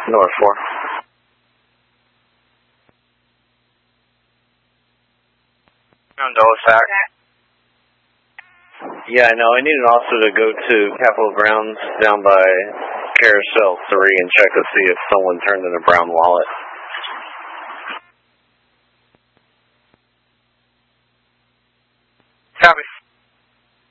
North 4. I'm Dulasac. Yeah, I know. I need an officer to go to Capitol Grounds down by Carousel 3 and check to see if someone turned in a brown wallet.